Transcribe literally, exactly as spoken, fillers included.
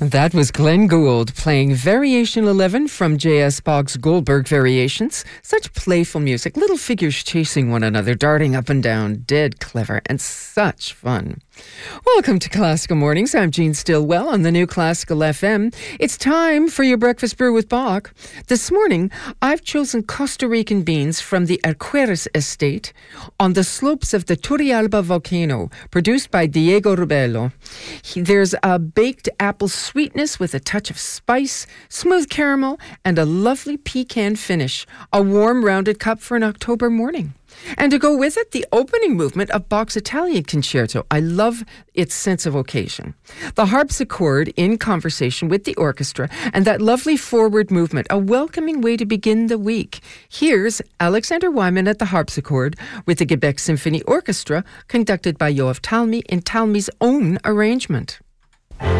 That was Glenn Gould playing Variation eleven from J S. Boggs' Goldberg Variations. Such playful music, little figures chasing one another, darting up and down, dead clever, and such fun. Welcome to Classical Mornings. I'm Jean Stillwell on the new Classical F M. It's time for your breakfast brew with Bach. This morning, I've chosen Costa Rican beans from the Alqueires estate on the slopes of the Turrialba volcano, produced by Diego Rubello. He, there's a baked apple sweetness with a touch of spice, smooth caramel, and a lovely pecan finish. A warm, rounded cup for an October morning. And to go with it, the opening movement of Bach's Italian Concerto. I love its sense of occasion. The harpsichord in conversation with the orchestra, and that lovely forward movement, a welcoming way to begin the week. Here's Alexander Wyman at the harpsichord with the Quebec Symphony Orchestra, conducted by Yoav Talmy in Talmy's own arrangement.